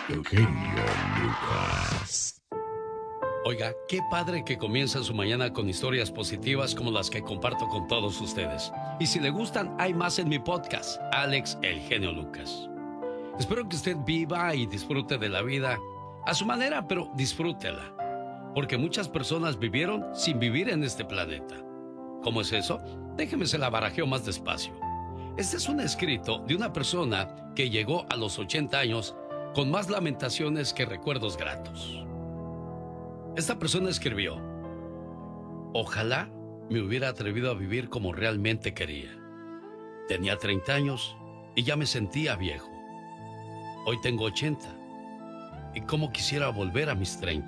El genio Lucas. Oiga, qué padre que comienza su mañana con historias positivas como las que comparto con todos ustedes. Y si le gustan, hay más en mi podcast, Alex El Genio Lucas. Espero que usted viva y disfrute de la vida a su manera, pero disfrútela. Porque muchas personas vivieron sin vivir en este planeta. ¿Cómo es eso? Déjeme se la barajeo más despacio. Este es un escrito de una persona que llegó a los 80 años con más lamentaciones que recuerdos gratos. Esta persona escribió: ojalá me hubiera atrevido a vivir como realmente quería. Tenía 30 años y ya me sentía viejo. Hoy tengo 80 y cómo quisiera volver a mis 30.